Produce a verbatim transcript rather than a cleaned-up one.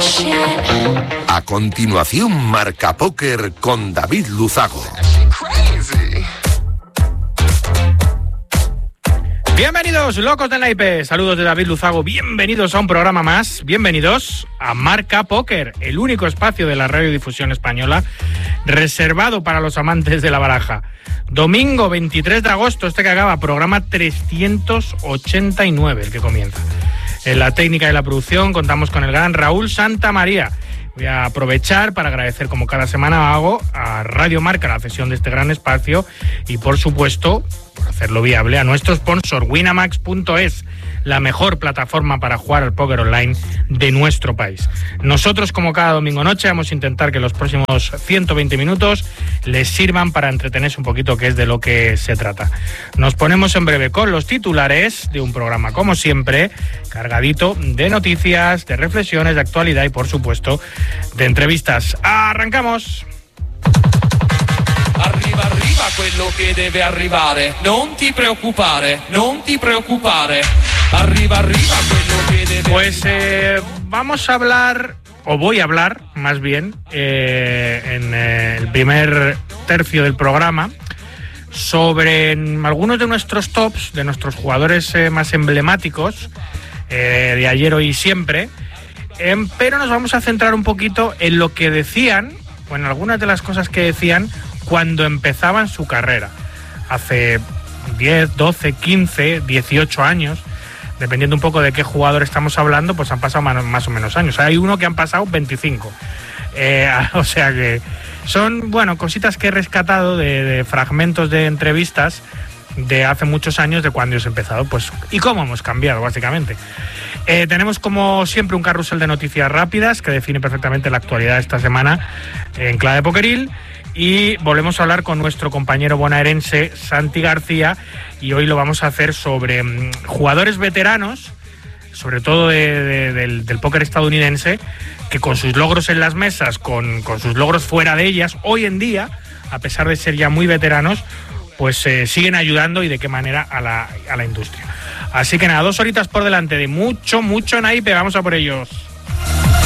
A continuación, Marca Póker con David Luzago. Bienvenidos, locos del naipe. Saludos de David Luzago. Bienvenidos a un programa más. Bienvenidos a Marca Póker, el único espacio de la radiodifusión española reservado para los amantes de la baraja. Domingo veintitrés de agosto, este que acaba, programa trescientos ochenta y nueve, el que comienza. En la técnica y la producción contamos con el gran Raúl Santamaría. Voy a aprovechar para agradecer, como cada semana hago, a Radio Marca la cesión de este gran espacio y, por supuesto, por hacerlo viable, a nuestro sponsor, Winamax punto es, la mejor plataforma para jugar al póker online de nuestro país. Nosotros, como cada domingo noche, vamos a intentar que los próximos ciento veinte minutos les sirvan para entretenerse un poquito, que es de lo que se trata. Nos ponemos en breve con los titulares de un programa, como siempre, cargadito de noticias, de reflexiones, de actualidad y, por supuesto, de entrevistas. ¡Arrancamos! Arriva, arriva quello che deve arrivare. Non ti preoccupare, non ti preoccupare. Arriva, arriva quello che debe. Pues eh, vamos a hablar, o voy a hablar, más bien, eh, en eh, el primer tercio del programa, sobre algunos de nuestros tops, de nuestros jugadores eh, más emblemáticos, eh, de ayer, hoy y siempre. Eh, pero nos vamos a centrar un poquito en lo que decían, o en algunas de las cosas que decían cuando empezaban su carrera, hace diez, doce, quince, dieciocho años, dependiendo un poco de qué jugador estamos hablando, pues han pasado más o menos años. Hay uno que han pasado veinticinco. Eh, o sea que son, bueno, cositas que he rescatado de, de fragmentos de entrevistas de hace muchos años, de cuando hemos empezado, pues, y cómo hemos cambiado, básicamente. Eh, tenemos, como siempre, un carrusel de noticias rápidas que define perfectamente la actualidad de esta semana en clave pokeril. Y volvemos a hablar con nuestro compañero bonaerense Santi García, y hoy lo vamos a hacer sobre um, jugadores veteranos, sobre todo de, de, del, del póker estadounidense, que con sus logros en las mesas, con, con sus logros fuera de ellas, hoy en día, a pesar de ser ya muy veteranos, pues eh, siguen ayudando, y de qué manera, a la, a la industria. Así que nada, dos horitas por delante de mucho, mucho naipe. Vamos a por ellos.